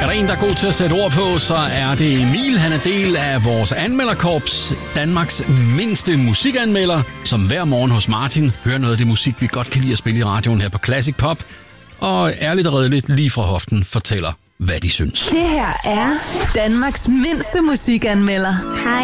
Er der en, der er god til at sætte ord på, så er det Emil. Han er del af vores anmelderkorps, Danmarks mindste musikanmelder, som hver morgen hos Martin hører noget af det musik, vi godt kan lide at spille i radioen her på Classic Pop, og ærligt og redeligt lige fra hoften fortæller, hvad de synes. Det her er Danmarks mindste musikanmelder. Hej,